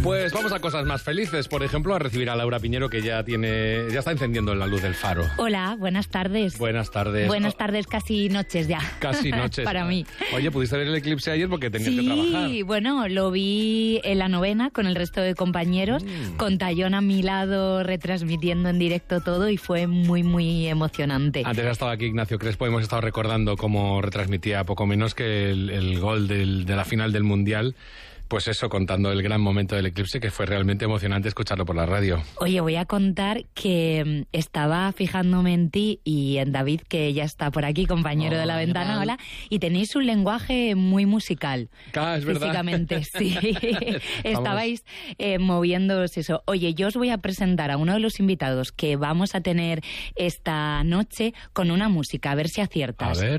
Pues vamos a cosas más felices, por ejemplo, a recibir a Laura Piñero, que ya está encendiendo la luz del faro. Hola, buenas tardes. Buenas tardes. Buenas tardes, casi noches ya. Casi noches. Para mí. Oye, ¿pudiste ver el eclipse ayer porque tenías que trabajar? Sí, bueno, lo vi en la novena con el resto de compañeros, con Tayón a mi lado retransmitiendo en directo todo y fue muy, muy emocionante. Antes ha estado aquí Ignacio Crespo, hemos estado recordando cómo retransmitía poco menos que el gol de la final del Mundial. Pues eso, contando el gran momento del eclipse, que fue realmente emocionante escucharlo por la radio. Oye, voy a contar que estaba fijándome en ti y en David, que ya está por aquí, compañero de La Ventana, hola, y tenéis un lenguaje muy musical. Es verdad. Físicamente, sí. Estabais moviéndoos eso. Oye, yo os voy a presentar a uno de los invitados que vamos a tener esta noche con una música, a ver si aciertas. A ver...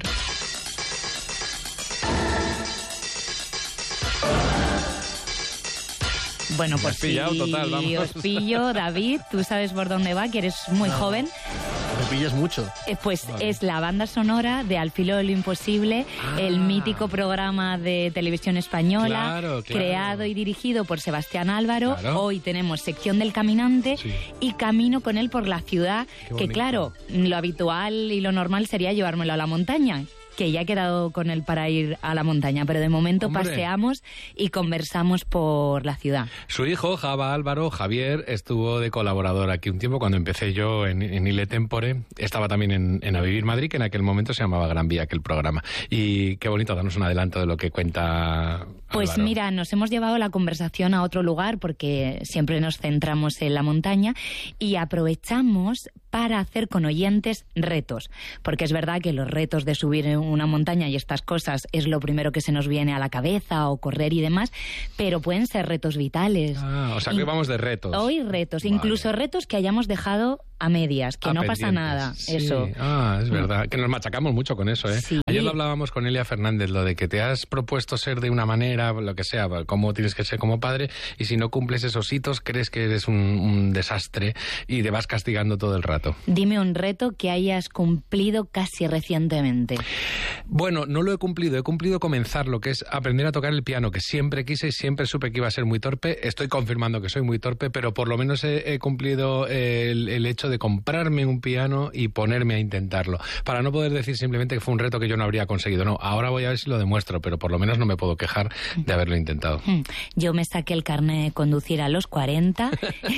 Bueno, pues sí, total, vamos. Os pillo, David, tú sabes por dónde va, que eres muy joven. Me pillas mucho. Pues vale. Es la banda sonora de Al filo de lo imposible, el mítico programa de televisión española, claro. creado y dirigido por Sebastián Álvaro. Claro. Hoy tenemos sección del caminante Sí. y camino con él por la ciudad, Qué que bonito. claro, lo habitual y lo normal sería llevármelo a la montaña, que ya he quedado con él para ir a la montaña, pero de momento ¡Hombre! paseamos y conversamos por la ciudad. Su hijo, Javier, estuvo de colaborador aquí un tiempo cuando empecé yo en Ile Tempore. Estaba también en A Vivir Madrid, que en aquel momento se llamaba Gran Vía, aquel programa. Y qué bonito, darnos un adelanto de lo que cuenta Pues Álvaro. mira, nos hemos llevado la conversación a otro lugar porque siempre nos centramos en la montaña y aprovechamos para hacer con oyentes retos, porque es verdad que los retos de subir en una montaña y estas cosas es lo primero que se nos viene a la cabeza, o correr y demás, pero pueden ser retos vitales. O sea que vamos de retos. Hoy retos, Vale. incluso retos que hayamos dejado a medias, que no pasa Pendientes. nada, Sí. eso. Es verdad, que nos machacamos mucho con eso, ¿eh? Sí. Ayer lo hablábamos con Elia Fernández, lo de que te has propuesto ser de una manera, lo que sea, cómo tienes que ser como padre, y si no cumples esos hitos, crees que eres un desastre y te vas castigando todo el rato. Dime un reto que hayas cumplido casi recientemente. Bueno, no lo he cumplido comenzar lo que es aprender a tocar el piano, que siempre quise y siempre supe que iba a ser muy torpe. Estoy confirmando que soy muy torpe, pero por lo menos he cumplido el hecho de comprarme un piano y ponerme a intentarlo, para no poder decir simplemente que fue un reto que yo no habría conseguido. No, ahora voy a ver si lo demuestro, pero por lo menos no me puedo quejar de haberlo intentado. Yo me saqué el carnet de conducir a los 40.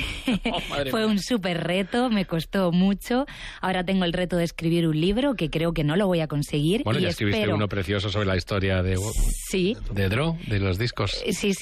Fue un súper reto, me costó mucho. Ahora tengo el reto de escribir un libro, que creo que no lo voy a conseguir. Bueno, y ya escribiste espero... uno precioso sobre la historia de Sí. Dro, de los discos. Sí.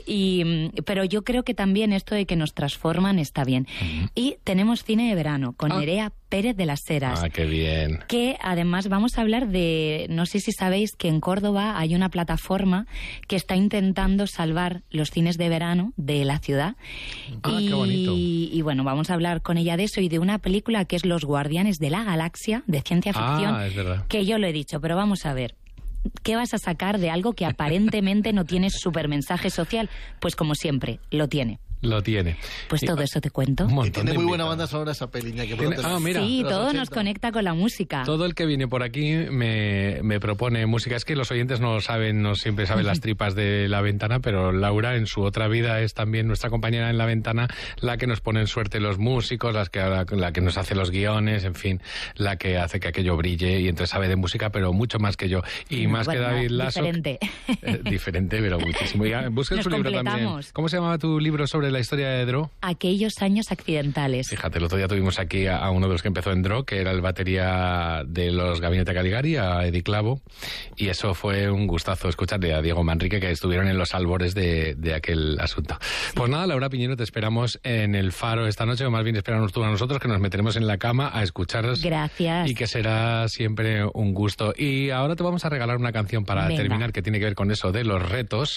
Pero yo creo que también esto de que nos transforman está bien. Y tenemos cine de verano con Nerea Pérez de las Heras. Qué bien. Que además vamos a hablar de, no sé si sabéis que en Córdoba hay una plataforma que está intentando salvar los cines de verano de la ciudad. Qué bonito. Y bueno, vamos a hablar con ella de eso y de una película que es Los Guardianes de la Galaxia, de ciencia ficción, es verdad. que yo lo he dicho, pero vamos a ver. ¿Qué vas a sacar de algo que aparentemente no tiene súper mensaje social? Pues como siempre, lo tiene. Lo tiene. Pues todo eso te cuento. Un Y montón tiene de muy buena invitados. banda sonora esa peli, Iñaki, Tiene- pronto. mira. Sí, de los todo 80. nos conecta con la música. Todo el que viene por aquí me propone música. Es que los oyentes no lo saben, no siempre saben las tripas de La Ventana, pero Laura en su otra vida es también nuestra compañera en La Ventana, la que nos pone en suerte los músicos, la que nos hace los guiones, en fin, la que hace que aquello brille, y entonces sabe de música, pero mucho más que yo. Y más Bueno, que David Lasso. diferente. Diferente, pero muchísimo. Ya, busquen Nos su libro también. completamos. ¿Cómo se llamaba tu libro sobre la historia de Dro? Aquellos años accidentales. Fíjate, el otro día tuvimos aquí a uno de los que empezó en Dro, que era el batería de los Gabinete Caligari, a Eddie Clavo, y eso fue un gustazo escucharle a Diego Manrique, que estuvieron en los albores de aquel asunto. Pues nada, Laura Piñero, te esperamos en el Faro esta noche, o más bien espéranos tú a nosotros, que nos meteremos en la cama a escucharos. Gracias. Y que será siempre un gusto. Y ahora te vamos a regalar una canción para Venga. terminar, que tiene que ver con eso de los retos.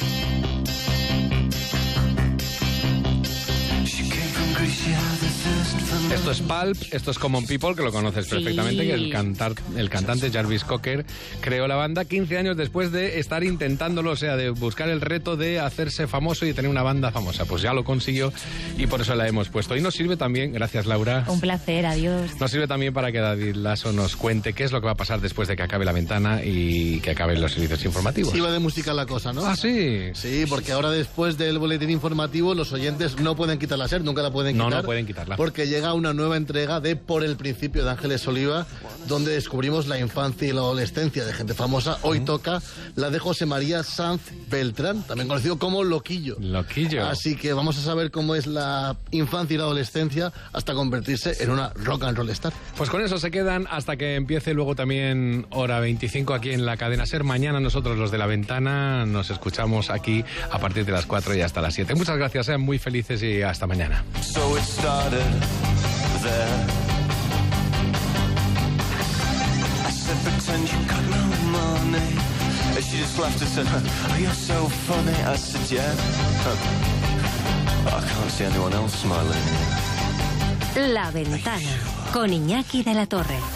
She came from Greece, she had the thirst Esto es Pulp, esto es Common People, que lo conoces perfectamente, Sí. que el cantante Jarvis Cocker creó la banda 15 años después de estar intentándolo, o sea, de buscar el reto de hacerse famoso y tener una banda famosa. Pues ya lo consiguió y por eso la hemos puesto. Y nos sirve también, gracias Laura, Un placer, adiós. nos sirve también para que David Lasso nos cuente qué es lo que va a pasar después de que acabe La Ventana y que acaben los servicios informativos. Iba de música la cosa, ¿no? Ah, sí. Sí, porque ahora después del boletín informativo los oyentes no pueden quitar la SER, nunca la pueden quitar. No pueden quitarla. Porque llega una nueva entrega de Por el Principio de Ángeles Oliva, donde descubrimos la infancia y la adolescencia de gente famosa. Hoy toca la de José María Sanz Beltrán, también conocido como Loquillo. Loquillo. Así que vamos a saber cómo es la infancia y la adolescencia hasta convertirse en una rock and roll star. Pues con eso se quedan hasta que empiece luego también hora 25 aquí en la cadena SER. Mañana nosotros los de La Ventana nos escuchamos aquí a partir de las 4 y hasta las 7. Muchas gracias, sean muy felices y hasta mañana. So it started there. I said, pretend you got no money. And she just laughed and said, oh, you're so funny. I said, yeah. I can't see anyone else smiling. La Ventana, con Iñaki de la Torre.